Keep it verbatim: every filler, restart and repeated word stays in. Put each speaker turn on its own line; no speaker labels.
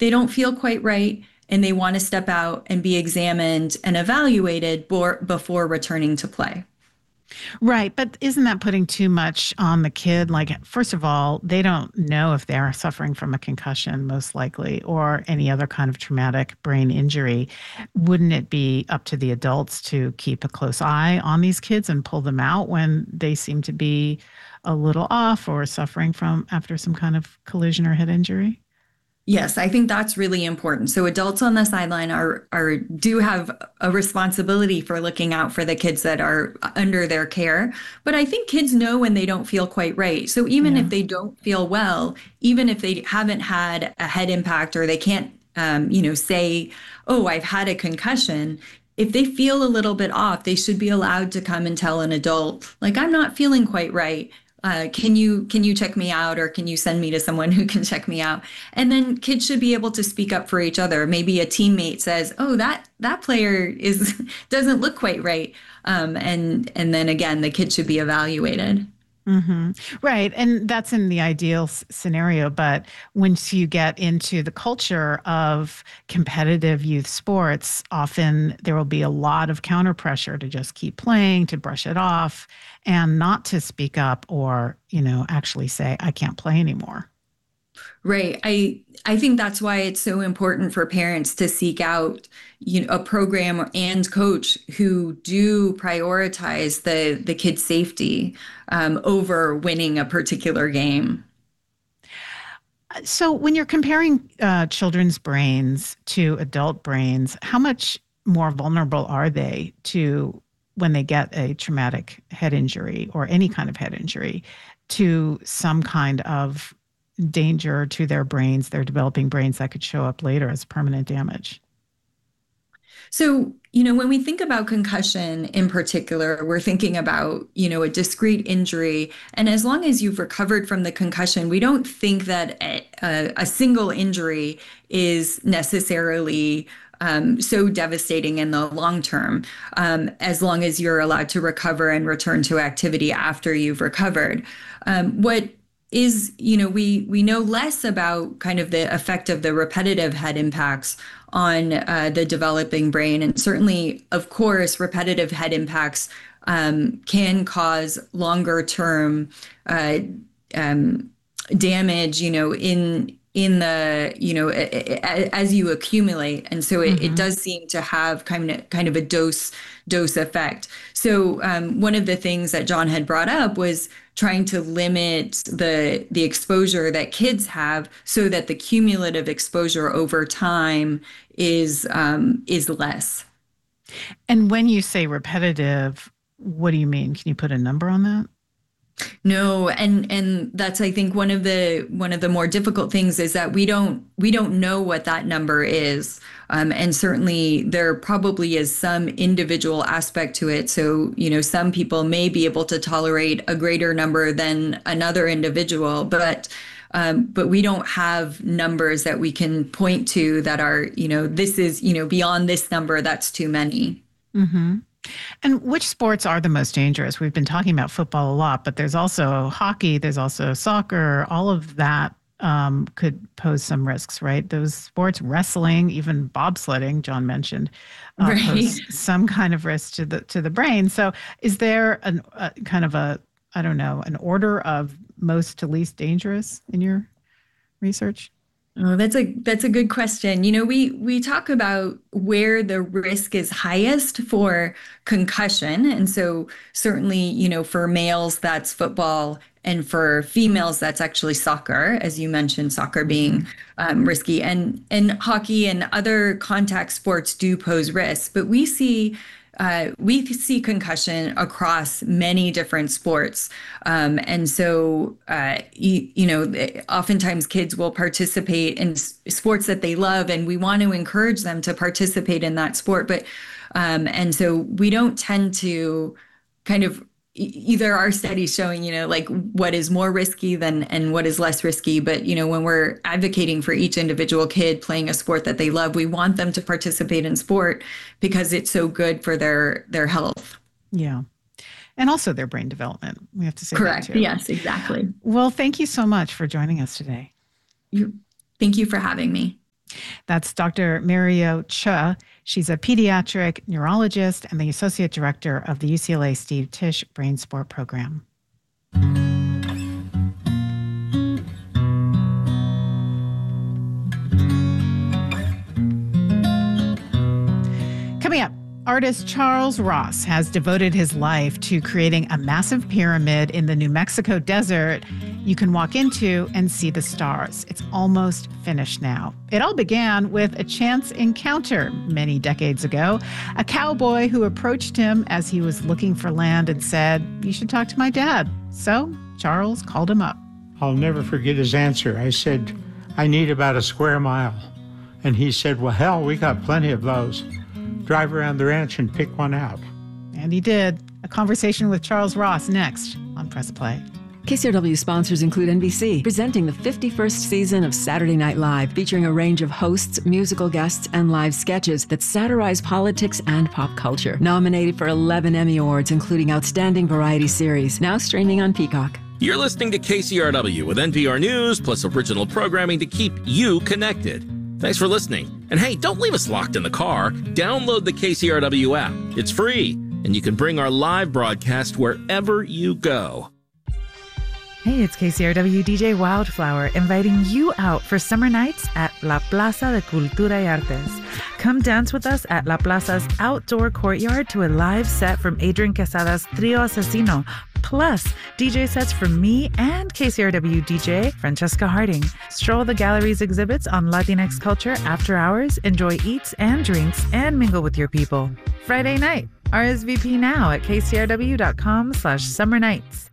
they don't feel quite right and they want to step out and be examined and evaluated before, before returning to play.
Right. But isn't that putting too much on the kid? Like, first of all, they don't know if they're suffering from a concussion, most likely, or any other kind of traumatic brain injury. Wouldn't it be up to the adults to keep a close eye on these kids and pull them out when they seem to be a little off or suffering from after some kind of collision or head injury?
Yes, I think that's really important. So adults on the sideline are are do have a responsibility for looking out for the kids that are under their care. But I think kids know when they don't feel quite right. So even
Yeah.
if they don't feel well, even if they haven't had a head impact or they can't, um, you know, say, "Oh, I've had a concussion." If they feel a little bit off, they should be allowed to come and tell an adult, like, "I'm not feeling quite right. Uh, can you can you check me out, or can you send me to someone who can check me out?" And then kids should be able to speak up for each other. Maybe a teammate says, "Oh, that that player is doesn't look quite right," um, and and then again, the kid should be evaluated.
Hmm. Right. And that's in the ideal s- scenario. But once you get into the culture of competitive youth sports, often there will be a lot of counter pressure to just keep playing, to brush it off, and not to speak up or, you know, actually say, I can't play anymore.
Right. I I think that's why it's so important for parents to seek out, you know, a program and coach who do prioritize the the kid's safety um, over winning a particular game.
So, when you're comparing uh, children's brains to adult brains, how much more vulnerable are they to when they get a traumatic head injury or any kind of head injury to some kind of danger to their brains, their developing brains that could show up later as permanent damage?
So, you know, when we think about concussion in particular, we're thinking about, you know, a discrete injury. And as long as you've recovered from the concussion, we don't think that a, a, a single injury is necessarily um, so devastating in the long term, um, as long as you're allowed to recover and return to activity after you've recovered. Um, what is, you know, we we know less about kind of the effect of the repetitive head impacts on uh, the developing brain. And certainly, of course, repetitive head impacts um, can cause longer term uh, um, damage, you know, in in the, you know, as you accumulate. And so it, it
Hmm.
does seem to have kind of kind of a dose dose effect. So um, one of the things that John had brought up was trying to limit the the exposure that kids have so that the cumulative exposure over time is um, is less.
And when you say repetitive, what do you mean? Can you put a number on that?
No, and and that's I think one of the one of the more difficult things is that we don't we don't know what that number is. Um, and certainly there probably is some individual aspect to it. So, you know, some people may be able to tolerate a greater number than another individual, but um, but we don't have numbers that we can point to that are, you know, this is, you know, beyond this number, that's too many.
Hmm. And which sports are the most dangerous? We've been talking about football a lot, but there's also hockey, there's also soccer. All of that um, could pose some risks, right? Those sports, wrestling, even bobsledding, John mentioned, uh,
Right.
pose some kind of risk to the to the brain. So, is there an, a kind of a I don't know an order of most to least dangerous in your research?
Oh, that's a that's a good question. You know, we we talk about where the risk is highest for concussion, and so certainly, you know, for males that's football, and for females that's actually soccer, as you mentioned, soccer being
Hmm.
um, risky, and and hockey and other contact sports do pose risks. But we see uh, we see concussion across many different sports. Um, and so, uh, you, you know, oftentimes kids will participate in s- sports that they love, and we want to encourage them to participate in that sport. But, um, and so we don't tend to kind of e- either our studies showing, you know, like what is more risky than and what is less risky. But, you know, when we're advocating for each individual kid playing a sport that they love, we want them to participate in sport because it's so good for their their health.
Yeah. And also their brain development. We have to say that
Correct.
too.
Yes, exactly.
Well, thank you so much for joining us today.
You, thank you for having me.
That's Doctor Mario Cha. She's a pediatric neurologist and the associate director of the U C L A Steve Tisch Brain Sport Program. Coming up, artist Charles Ross has devoted his life to creating a massive pyramid in the New Mexico desert you can walk into and see the stars. It's almost finished now. It all began with a chance encounter many decades ago. A cowboy who approached him as he was looking for land and said, "You should talk to my dad." So Charles called him up.
I'll never forget his answer. I said, "I need about a square mile." And he said, "Well, hell, we got plenty of those. Drive around the ranch and pick one out."
And he did. A conversation with Charles Ross next on Press Play.
K C R W sponsors include N B C, presenting the fifty-first season of Saturday Night Live, featuring a range of hosts, musical guests, and live sketches that satirize politics and pop culture. Nominated for eleven Emmy Awards, including Outstanding Variety Series, now streaming on Peacock.
You're listening to K C R W with N P R News, plus original programming to keep you connected. Thanks for listening. And hey, don't leave us locked in the car. Download the K C R W app. It's free, and you can bring our live broadcast wherever you go.
Hey, it's K C R W D J Wildflower inviting you out for summer nights at La Plaza de Cultura y Artes. Come dance with us at La Plaza's outdoor courtyard to a live set from Adrian Quesada's Trio Asesino, plus D J sets from me and K C R W D J Francesca Harding. Stroll the gallery's exhibits on Latinx culture after hours, enjoy eats and drinks, and mingle with your people. Friday night. R S V P now at kcrw.com slash summer nights.